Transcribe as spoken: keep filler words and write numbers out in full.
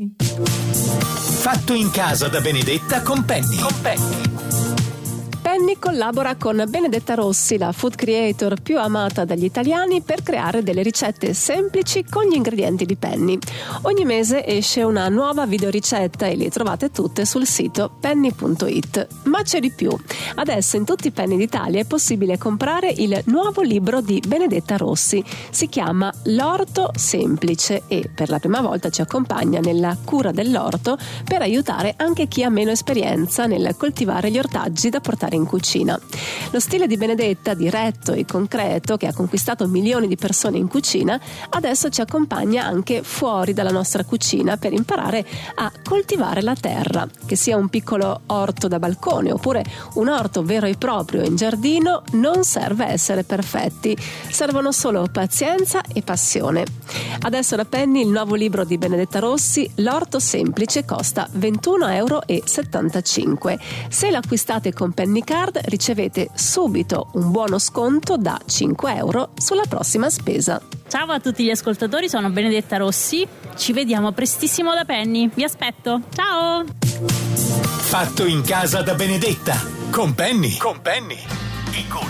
Fatto in casa da Benedetta con Penny. Con Penny. Penny collabora con Benedetta Rossi, la food creator più amata dagli italiani, per creare delle ricette semplici con gli ingredienti di Penny. Ogni mese esce una nuova videoricetta e le trovate tutte sul sito penny punto it. Ma c'è di più. Adesso in tutti i Penny d'Italia è possibile comprare il nuovo libro di Benedetta Rossi. Si chiama L'orto semplice e per la prima volta ci accompagna nella cura dell'orto per aiutare anche chi ha meno esperienza nel coltivare gli ortaggi da portare in cucina. Lo stile di Benedetta, diretto e concreto, che ha conquistato milioni di persone in cucina, adesso ci accompagna anche fuori dalla nostra cucina per imparare a coltivare la terra. Che sia un piccolo orto da balcone oppure un orto vero e proprio in giardino, non serve essere perfetti, servono solo pazienza e passione. Adesso da Penny il nuovo libro di Benedetta Rossi, L'orto semplice, costa ventuno e settantacinque euro. Se l'acquistate con Penny Card ricevete subito un buono sconto da cinque euro sulla prossima spesa. Ciao a tutti gli ascoltatori, sono Benedetta Rossi. Ci vediamo prestissimo da Penny. Vi aspetto. Ciao! Fatto in casa da Benedetta con Penny. Con Penny.